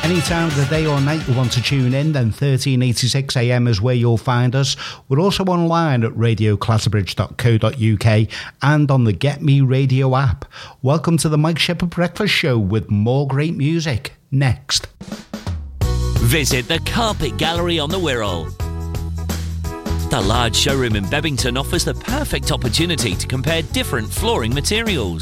Any time of the day or night you want to tune in, then 1386 AM is where you'll find us. We're also online at radioclatterbridge.co.uk and on the Get Me Radio app. Welcome to the Mike Shepherd Breakfast Show with more great music. Next. Visit the Carpet Gallery on the Wirral. The large showroom in Bebington offers the perfect opportunity to compare different flooring materials.